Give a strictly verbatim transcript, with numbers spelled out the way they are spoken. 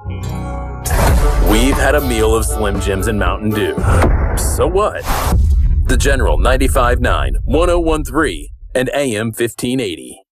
We've had a meal of Slim Jims and Mountain Dew. So what? The General ninety-five point nine, ten thirteen, and A M fifteen eighty.